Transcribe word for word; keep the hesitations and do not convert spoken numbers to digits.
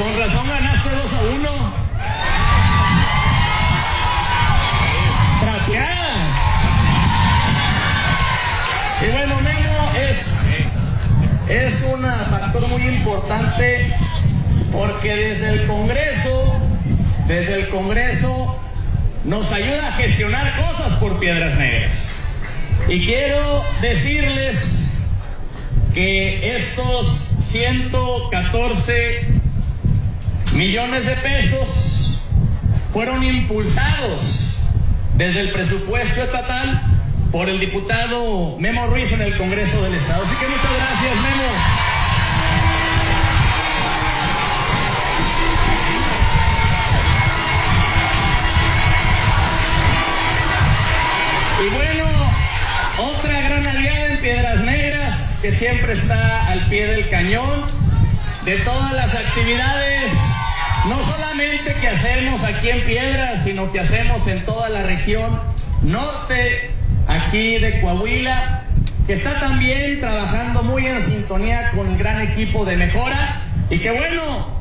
Con razón ganaste dos a uno. Trapeada. Y bueno, Memo es, es un factor muy importante porque desde el Congreso, desde el Congreso nos ayuda a gestionar cosas por Piedras Negras. Y quiero decirles que estos ciento catorce millones de pesos fueron impulsados desde el presupuesto estatal por el diputado Memo Ruiz en el Congreso del Estado. Así que muchas gracias, Memo. Y bueno, otra gran aliada en Piedras Negras que siempre está al pie del cañón de todas las actividades, no solamente que hacemos aquí en Piedras, sino que hacemos en toda la región norte, aquí de Coahuila, que está también trabajando muy en sintonía con el gran equipo de Mejora y que bueno,